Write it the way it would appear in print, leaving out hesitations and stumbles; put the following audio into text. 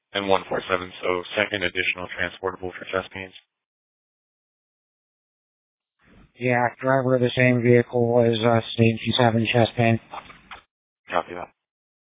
and 147, so second additional transportable for chest pains. Yeah, driver of the same vehicle as stated she's having chest pain. Copy that.